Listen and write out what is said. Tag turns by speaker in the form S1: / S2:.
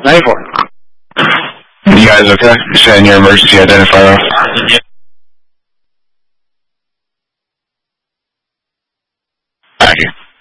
S1: 94.
S2: You guys okay? Send your emergency identifier off.
S1: Yep.
S2: Thank you.